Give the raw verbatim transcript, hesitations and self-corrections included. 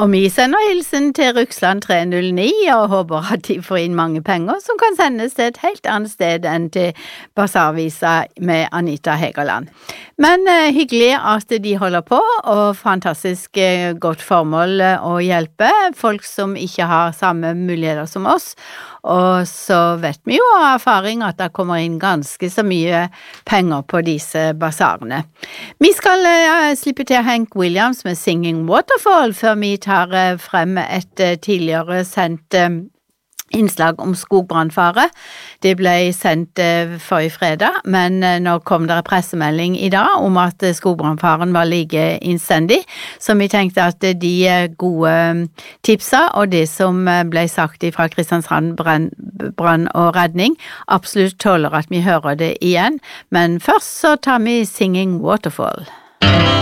Og vi sender hilsen til Ruksland tre null ni og håper at de får inn mange penger som kan sendes til et helt annet sted enn til Basarvisa med Anita Hegerland. Men eh, hyggelig at de holder på, og fantastisk eh, godt formål eh, å hjelpe folk som ikke har samme muligheter som oss. Og så vet vi jo av erfaring at det kommer inn ganske så mye penger på disse basarene. Vi skal eh, slippe til Hank Williams med Singing Waterfall før vi tar eh, frem et eh, tidligere sendt eh, innslag om skogbrannfare. Det ble sendt eh, forrige fredag, men eh, nå kom det en pressemelding i dag om at eh, skogbrannfaren var like innstendig, så vi tenkte at eh, de eh, gode tipsa og det som eh, ble sagt fra Kristiansand brann, brann og redning absolutt tåler at vi hører det igjen. Men først så tar vi Singing Waterfall.